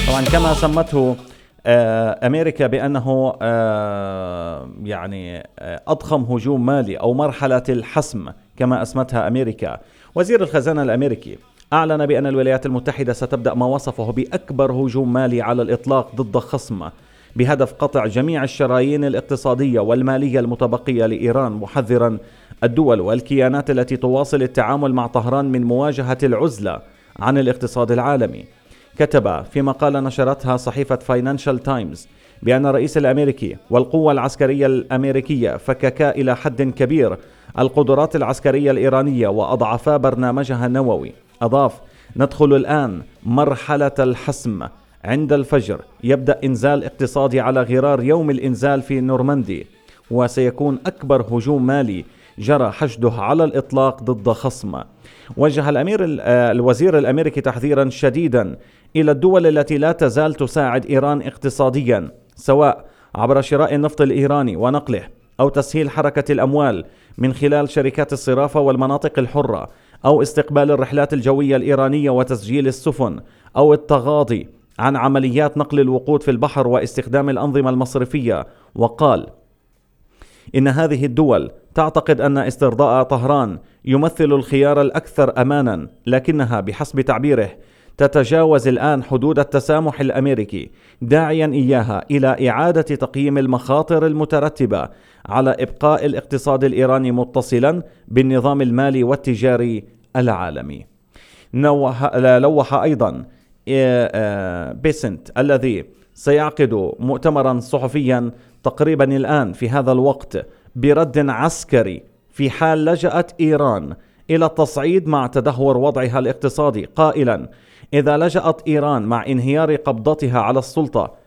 طبعا كما سمته أمريكا بأنه أضخم هجوم مالي أو مرحلة الحسم كما أسمتها أمريكا. وزير الخزانة الأمريكي أعلن بأن الولايات المتحدة ستبدأ ما وصفه بأكبر هجوم مالي على الإطلاق ضد خصم بهدف قطع جميع الشرايين الاقتصادية والمالية المتبقية لإيران، محذرا الدول والكيانات التي تواصل التعامل مع طهران من مواجهة العزلة عن الاقتصاد العالمي. كتب في مقالة نشرتها صحيفة فاينانشال تايمز بأن الرئيس الأمريكي والقوة العسكرية الأمريكية فككا إلى حد كبير القدرات العسكرية الإيرانية وأضعفا برنامجها النووي. أضاف: ندخل الآن مرحلة الحسم. عند الفجر يبدأ إنزال اقتصادي على غرار يوم الإنزال في نورماندي، وسيكون أكبر هجوم مالي جرى حشده على الإطلاق ضد خصم. وجه الوزير الأمريكي تحذيرا شديدا إلى الدول التي لا تزال تساعد إيران اقتصاديا، سواء عبر شراء النفط الإيراني ونقله أو تسهيل حركة الأموال من خلال شركات الصرافة والمناطق الحرة، أو استقبال الرحلات الجوية الإيرانية وتسجيل السفن، أو التغاضي عن عمليات نقل الوقود في البحر واستخدام الأنظمة المصرفية. وقال إن هذه الدول تعتقد أن استرضاء طهران يمثل الخيار الأكثر أمانا، لكنها بحسب تعبيره تتجاوز الآن حدود التسامح الأمريكي، داعيا إياها إلى إعادة تقييم المخاطر المترتبة على إبقاء الاقتصاد الإيراني متصلا بالنظام المالي والتجاري العالمي. لوح أيضا بيسنت الذي سيعقد مؤتمرا صحفيا تقريبا الآن في هذا الوقت برد عسكري في حال لجأت إيران إلى التصعيد مع تدهور وضعها الاقتصادي، قائلا: إذا لجأت إيران مع انهيار قبضتها على السلطة